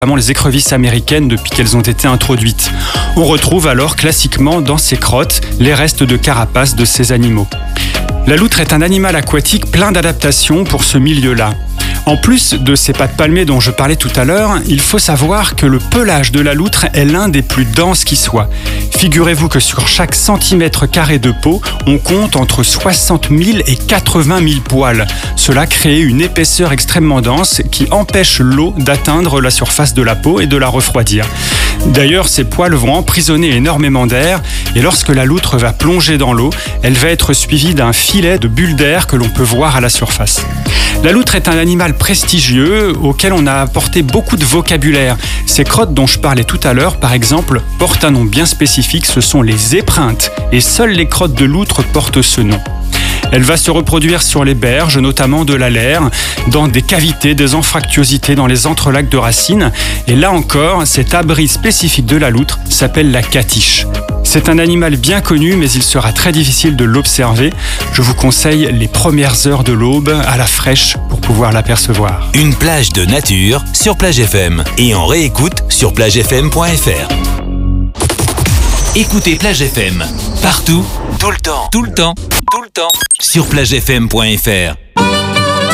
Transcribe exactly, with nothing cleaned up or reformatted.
notamment les écrevisses américaines depuis qu'elles ont été introduites. On retrouve alors classiquement dans ces crottes les restes de carapace de ces animaux. La loutre est un animal aquatique plein d'adaptations pour ce milieu-là. En plus de ces pattes palmées dont je parlais tout à l'heure, il faut savoir que le pelage de la loutre est l'un des plus denses qui soit. Figurez-vous que sur chaque centimètre carré de peau, on compte entre soixante mille et quatre-vingt mille poils. Cela crée une épaisseur extrêmement dense qui empêche l'eau d'atteindre la surface de la peau et de la refroidir. D'ailleurs, ces poils vont emprisonner énormément d'air et lorsque la loutre va plonger dans l'eau, elle va être suivie d'un filet de bulles d'air que l'on peut voir à la surface. La loutre est un animal prestigieux auquel on a apporté beaucoup de vocabulaire. Ces crottes dont je parlais tout à l'heure, par exemple, portent un nom bien spécifique, ce sont les épreintes, et seules les crottes de loutre portent ce nom. Elle va se reproduire sur les berges, notamment de la laire, dans des cavités, des anfractuosités, dans les entrelacs de racines. Et là encore, cet abri spécifique de la loutre s'appelle la catiche. C'est un animal bien connu, mais il sera très difficile de l'observer. Je vous conseille les premières heures de l'aube à la fraîche pour pouvoir l'apercevoir. Une plage de nature sur Plage F M et en réécoute sur plage f m point f r. Écoutez Plage F M partout, tout le temps, tout le temps, tout le temps sur plage f m point f r.